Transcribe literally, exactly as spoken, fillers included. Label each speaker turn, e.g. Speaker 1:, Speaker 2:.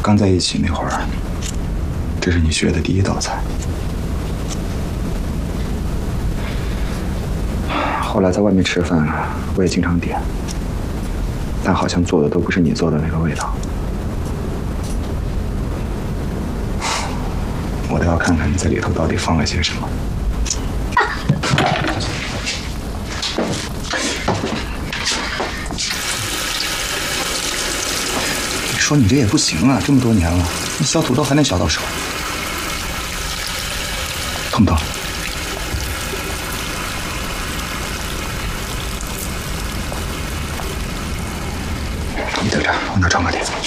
Speaker 1: 刚在一起那会儿，这是你学的第一道菜。后来在外面吃饭，我也经常点，但好像做的都不是你做的那个味道。我都要看看你在里头到底放了些什么。你说你这也不行啊，这么多年了，那小土豆还能小到手，痛不痛？你等着，往这儿装个点。